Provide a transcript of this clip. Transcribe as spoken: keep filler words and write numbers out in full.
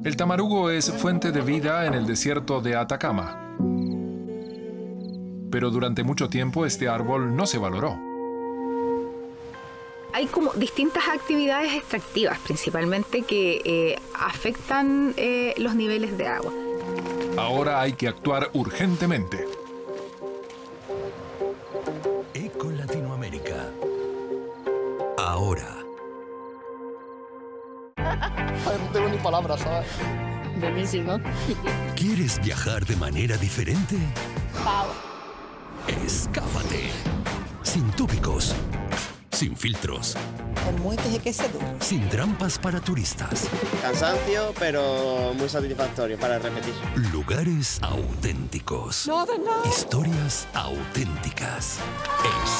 El tamarugo es fuente de vida en el desierto de Atacama. Pero durante mucho tiempo este árbol no se valoró. Hay como distintas actividades extractivas, principalmente, que eh, afectan eh, los niveles de agua. Ahora hay que actuar urgentemente. Eco Latinoamérica. Ahora. Ay, no tengo ni palabras, ¿sabes? Buenísimo. ¿Quieres viajar de manera diferente? Pau. Escápate. Sin tópicos. Sin filtros. El muelle de quesador. Sin trampas para turistas. Cansancio, pero muy satisfactorio para repetir. Lugares auténticos. No, de nada. Historias auténticas.